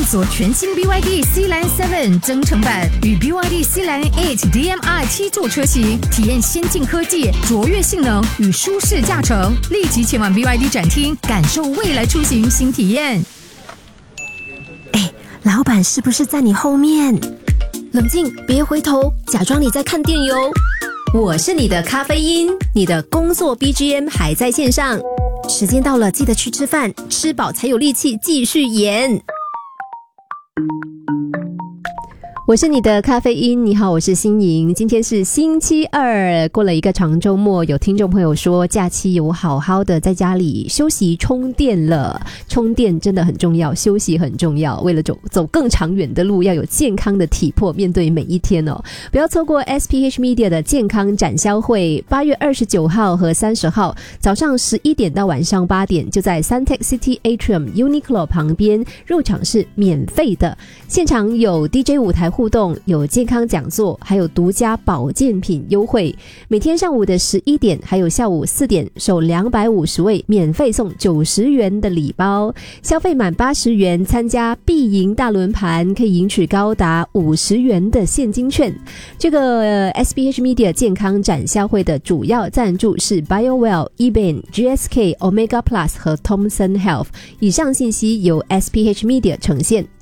索全新 BYD Sealand 7增程版与 BYD Sealand 8 DM-i 7座车型，体验先进科技、卓越性能与舒适驾乘。立即前往 BYD 展厅，感受未来出行新体验。 老板是不是在你后面？冷静，别回头，假装你在看电邮。我是你的咖啡因，你的工作 BGM 还在线上。时间到了，记得去吃饭，吃饱才有力气继续演。我是你的咖啡因，你好，我是欣莹。今天是星期二，过了一个长周末，有听众朋友说假期有好好的在家里休息充电了。充电真的很重要，休息很重要，为了走更长远的路，要有健康的体魄面对每一天哦。不要错过 SPH Media 的健康展销会，8月29号和30号早上11点到晚上8点，就在 Suntec City Atrium Uniqlo 旁边，入场是免费的，现场有 DJ 舞台互动，有健康讲座，还有独家保健品优惠。每天上午的11点还有下午4点，首250位免费送90元的礼包，消费满80元参加必赢大轮盘，可以赢取高达50元的现金券。这个SPH Media 健康展销会的主要赞助是 BioWell、eBay、GSK、Omega Plus 和 Thomson Health。以上信息由 SPH Media 呈现。